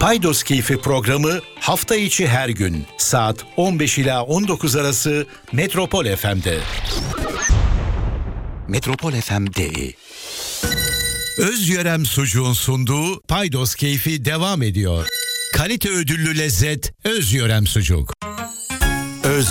Paydos Keyfi programı hafta içi her gün saat 15 ila 19 arası Metropol FM'de. Metropol FM'de. Özyörem Sucuğun sunduğu Paydos Keyfi devam ediyor. Kalite ödüllü lezzet Özyörem Sucuk.